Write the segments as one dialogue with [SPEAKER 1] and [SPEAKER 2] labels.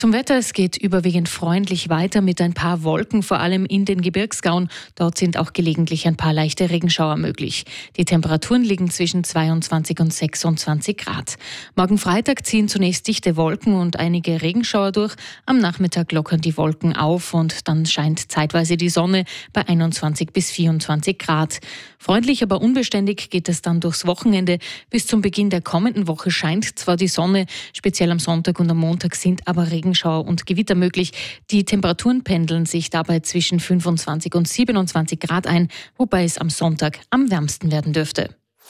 [SPEAKER 1] Zum Wetter, es geht überwiegend freundlich weiter mit ein paar Wolken, vor allem in den Gebirgsgauen. Dort sind auch gelegentlich ein paar leichte Regenschauer möglich. Die Temperaturen liegen zwischen 22 und 26 Grad. Morgen Freitag ziehen zunächst dichte Wolken und einige Regenschauer durch. Am Nachmittag lockern die Wolken auf und dann scheint zeitweise die Sonne bei 21 bis 24 Grad. Freundlich, aber unbeständig geht es dann durchs Wochenende. Bis zum Beginn der kommenden Woche scheint zwar die Sonne, speziell am Sonntag und am Montag sind aber Regenschauer und Gewitter möglich. Die Temperaturen pendeln sich dabei zwischen 25 und 27 Grad ein, wobei es am Sonntag am wärmsten werden dürfte.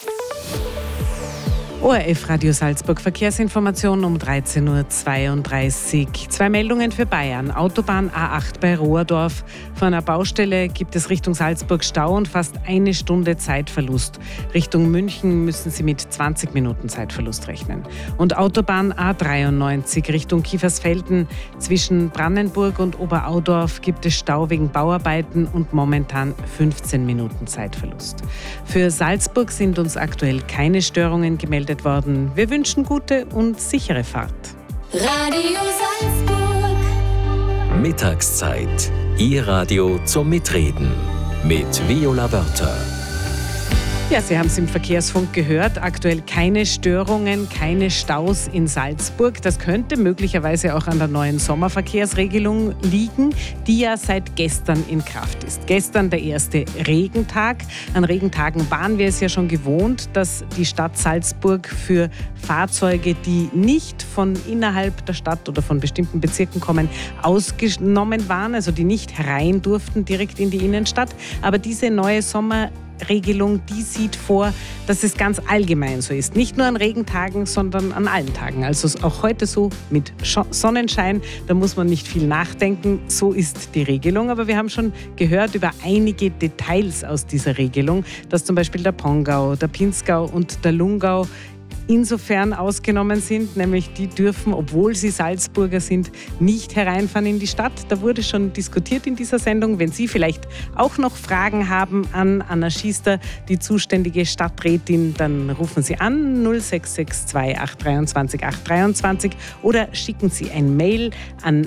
[SPEAKER 2] ORF Radio Salzburg Verkehrsinformation um 13.32 Uhr. 2 Meldungen für Bayern. Autobahn A8 bei Rohrdorf. Vor einer Baustelle gibt es Richtung Salzburg Stau und fast 1 Stunde Zeitverlust. Richtung München müssen Sie mit 20 Minuten Zeitverlust rechnen. Und Autobahn A93 Richtung Kiefersfelden. Zwischen Brannenburg und Oberaudorf gibt es Stau wegen Bauarbeiten und momentan 15 Minuten Zeitverlust. Für Salzburg sind uns aktuell keine Störungen gemeldet worden. Wir wünschen gute und sichere Fahrt.
[SPEAKER 3] Radio Salzburg.
[SPEAKER 4] Mittagszeit. Ihr Radio zum Mitreden. Mit Viola Wörter.
[SPEAKER 2] Ja, Sie haben es im Verkehrsfunk gehört. Aktuell keine Störungen, keine Staus in Salzburg. Das könnte möglicherweise auch an der neuen Sommerverkehrsregelung liegen, die ja seit gestern in Kraft ist. Gestern der erste Regentag. An Regentagen waren wir es ja schon gewohnt, dass die Stadt Salzburg für Fahrzeuge, die nicht von innerhalb der Stadt oder von bestimmten Bezirken kommen, ausgenommen waren, also die nicht herein durften direkt in die Innenstadt. Aber diese neue Sommerregelung, die sieht vor, dass es ganz allgemein so ist. Nicht nur an Regentagen, sondern an allen Tagen. Also auch heute so mit Sonnenschein, da muss man nicht viel nachdenken. So ist die Regelung. Aber wir haben schon gehört über einige Details aus dieser Regelung, dass zum Beispiel der Pongau, der Pinzgau und der Lungau insofern ausgenommen sind, nämlich die dürfen, obwohl sie Salzburger sind, nicht hereinfahren in die Stadt. Da wurde schon diskutiert in dieser Sendung. Wenn Sie vielleicht auch noch Fragen haben an Anna Schiester, die zuständige Stadträtin, dann rufen Sie an 0662 823 823 oder schicken Sie ein Mail an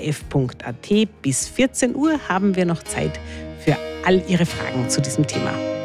[SPEAKER 2] mittagszeit@orf.at. Bis 14 Uhr haben wir noch Zeit für all Ihre Fragen zu diesem Thema.